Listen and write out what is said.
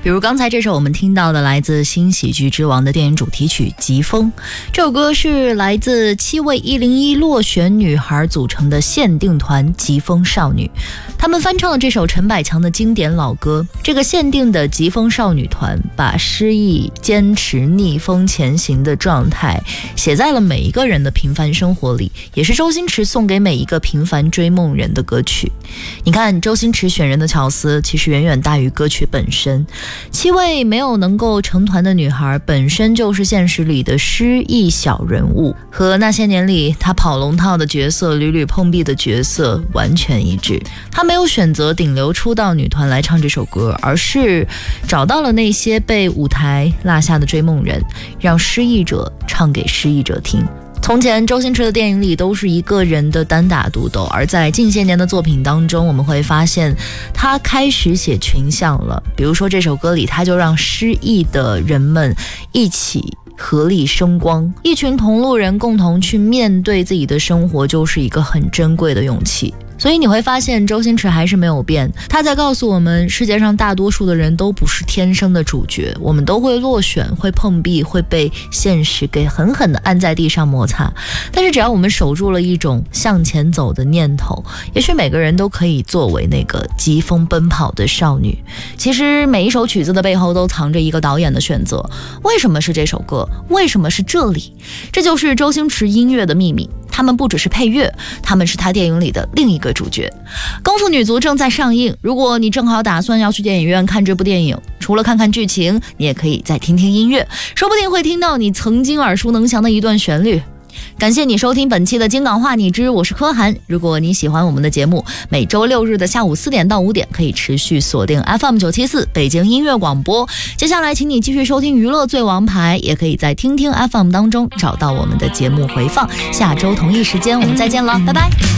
比如刚才这首我们听到的来自新喜剧之王的电影主题曲《疾风》，这首歌是来自7位101落选女孩组成的限定团疾风少女，他们翻唱了这首陈百强的经典老歌。这个限定的疾风少女团把失意、坚持、逆风前行的状态写在了每一个人的平凡生活里，也是周星驰送给每一个平凡追梦人的歌曲。你看，周星驰选人的巧思其实远远大于歌曲本身。7位没有能够成团的女孩本身就是现实里的失意小人物，和那些年里他跑龙套的角色、屡屡碰壁的角色完全一致。他没有选择顶流出道女团来唱这首歌，而是找到了那些被舞台落下的追梦人，让失意者唱给失意者听。从前周星驰的电影里都是一个人的单打独斗，而在近些年的作品当中，我们会发现他开始写群像了。比如说这首歌里，他就让失意的人们一起合力生光，一群同路人共同去面对自己的生活，就是一个很珍贵的勇气。所以你会发现周星驰还是没有变，他在告诉我们，世界上大多数的人都不是天生的主角，我们都会落选，会碰壁，会被现实给狠狠地按在地上摩擦。但是只要我们守住了一种向前走的念头，也许每个人都可以作为那个疾风奔跑的少女。其实每一首曲子的背后都藏着一个导演的选择，为什么是这首歌？为什么是这里？这就是周星驰音乐的秘密。他们不只是配乐，他们是他电影里的另一个主角。功夫女足正在上映，如果你正好打算要去电影院看这部电影，除了看看剧情，你也可以再听听音乐，说不定会听到你曾经耳熟能详的一段旋律。感谢你收听本期的京港话你知，我是柯涵。如果你喜欢我们的节目，每周6日的下午4点到5点可以持续锁定 FM974 北京音乐广播。接下来请你继续收听娱乐最王牌，也可以在听听 FM 当中找到我们的节目回放。下周同一时间我们再见了，拜拜。